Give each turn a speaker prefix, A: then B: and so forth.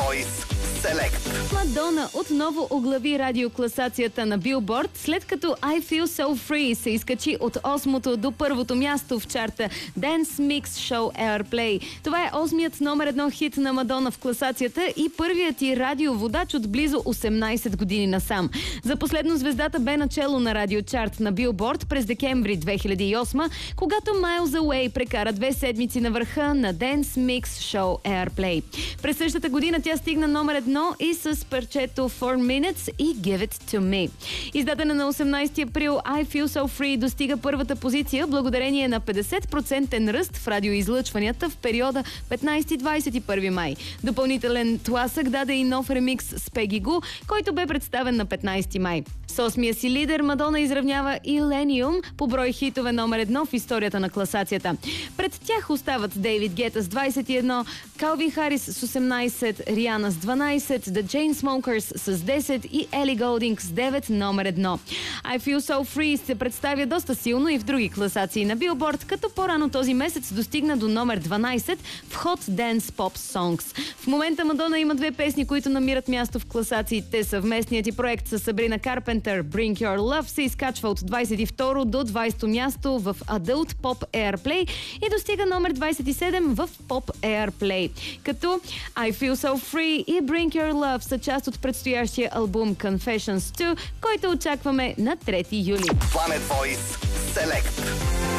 A: Voice Select.
B: Мадона отново оглави радиокласацията на Billboard, след като I Feel So Free се изкачи от 8-то до 1-то място в чарта Dance Mix Show Airplay. Това е 8-ият номер 1 хит на Мадона в класацията и първият и радиоводач от близо 18 години насам. За последно звездата бе начало на радиочарт на Billboard през декември 2008, когато Miles Away прекара 2 седмици на върха на Dance Mix Show Airplay. През същата година тя стигна номер 1 и с парчето 4 Minutes и Give It To Me. Издадена на 18 април, I Feel So Free достига първата позиция благодарение на 50% ръст в радиоизлъчванията в периода 15-21 май. Допълнителен тласък даде и нов ремикс с Peggy Gou, който бе представен на 15 май. С 8-я си лидер Мадона изравнява Illenium по брой хитове номер 1 в историята на класацията. Пред тях остават Дейвид Гета с 21, Калвин Харис с 18, Риана с 12, The Chainsmokers с 10 и Ели Голдинг с 9 номер 1. I Feel So Free се представя доста силно и в други класации на Billboard, като по-рано този месец достигна до номер 12 в Hot Dance Pop Songs. В момента Мадона има 2 песни, които намират място в класациите. Съвместният и проект с Сабрина Карпентър Bring Your Love се изкачва от 22 до 20 място в Adult Pop Airplay и достига номер 27 в Pop Airplay. Като I Feel So Free и Bring Your Love са част от предстоящия албум Confessions 2, който очакваме на 3 юли.
A: Planet Voice Select.